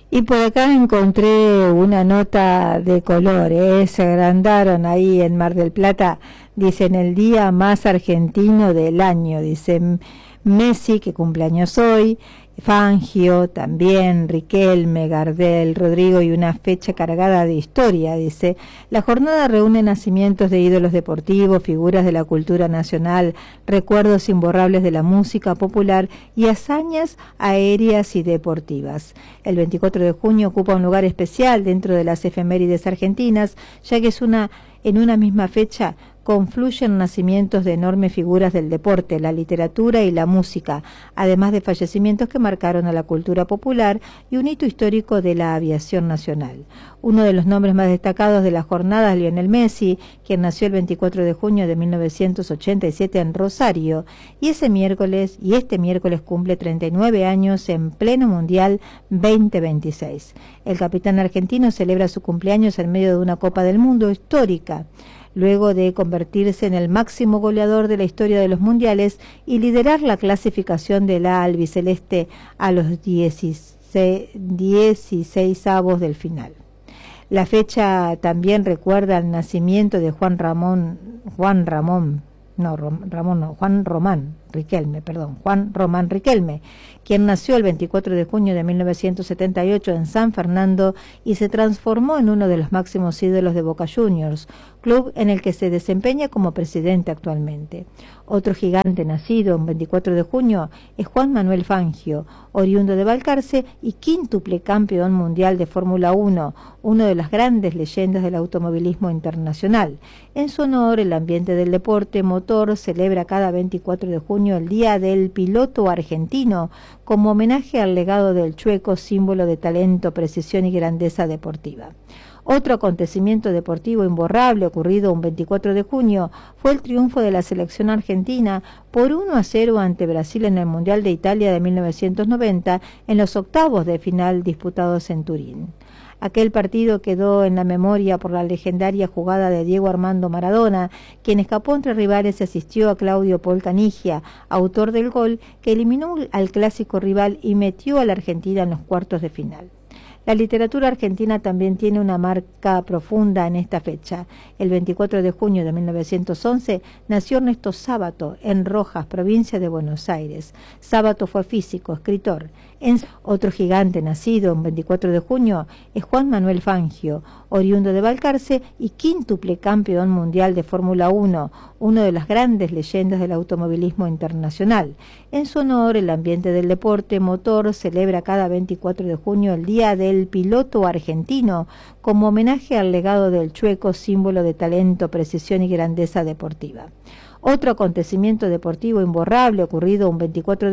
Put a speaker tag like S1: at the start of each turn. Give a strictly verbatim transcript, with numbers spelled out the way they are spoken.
S1: Y por acá encontré una nota de colores, se agrandaron ahí en Mar del Plata, dicen el día más argentino del año, dice Messi, que cumpleaños hoy, Fangio también, Riquelme, Gardel, Rodrigo, y una fecha cargada de historia, dice. La jornada reúne nacimientos de ídolos deportivos, figuras de la cultura nacional, recuerdos imborrables de la música popular y hazañas aéreas y deportivas. El veinticuatro de junio ocupa un lugar especial dentro de las efemérides argentinas, ya que es una en una misma fecha confluyen nacimientos de enormes figuras del deporte, la literatura y la música, además de fallecimientos que marcaron a la cultura popular y un hito histórico de la aviación nacional. Uno de los nombres más destacados de la jornada es Lionel Messi, quien nació el veinticuatro de junio de mil novecientos ochenta y siete en Rosario, y ese miércoles y este miércoles cumple treinta y nueve años en pleno Mundial veinte veintiséis. El capitán argentino celebra su cumpleaños en medio de una Copa del Mundo histórica, luego de convertirse en el máximo goleador de la historia de los mundiales y liderar la clasificación de la albiceleste a los dieciseisavos del final. La fecha también recuerda el nacimiento de Juan Ramón, Juan Ramón, no, Ramón no, Juan Román Riquelme, perdón, Juan Román Riquelme, quien nació el veinticuatro de junio de mil novecientos setenta y ocho en San Fernando y se transformó en uno de los máximos ídolos de Boca Juniors, club en el que se desempeña como presidente actualmente. Otro gigante nacido el veinticuatro de junio es Juan Manuel Fangio, oriundo de Balcarce y quíntuple campeón mundial de Fórmula uno, uno de las grandes leyendas del automovilismo internacional. En su honor, el ambiente del deporte motor celebra cada veinticuatro de junio el Día del Piloto Argentino, como homenaje al legado del Chueco, símbolo de talento, precisión y grandeza deportiva. Otro acontecimiento deportivo imborrable ocurrido un veinticuatro de junio fue el triunfo de la selección argentina por uno a cero ante Brasil en el Mundial de Italia de mil novecientos noventa en los octavos de final disputados en Turín. Aquel partido quedó en la memoria por la legendaria jugada de Diego Armando Maradona, quien escapó entre rivales y asistió a Claudio Paul Canigia, autor del gol que eliminó al clásico rival y metió a la Argentina en los cuartos de final. La literatura argentina también tiene una marca profunda en esta fecha. El veinticuatro de junio de mil novecientos once nació Ernesto Sábato en Rojas, provincia de Buenos Aires. Sábato fue físico, escritor. En otro gigante nacido el veinticuatro de junio es Juan Manuel Fangio, oriundo de Balcarce y quíntuple campeón mundial de Fórmula uno, uno de las grandes leyendas del automovilismo internacional. En su honor, el ambiente del deporte motor celebra cada veinticuatro de junio el Día del Piloto Argentino, como homenaje al legado del Chueco, símbolo de talento, precisión y grandeza deportiva. Otro acontecimiento deportivo imborrable ocurrido un veinticuatro de